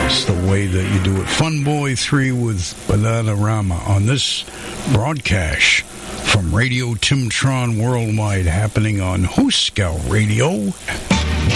It's the way that you do it. Fun Boy 3 with Bananarama on this broadcast from Radio Timtron Worldwide, happening on Host Scout Radio.